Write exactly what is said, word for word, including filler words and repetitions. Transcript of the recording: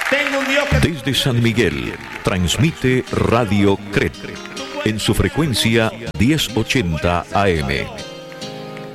Tengo un Dios que... Desde San Miguel, transmite Radio Cret en su frecuencia diez ochenta A M.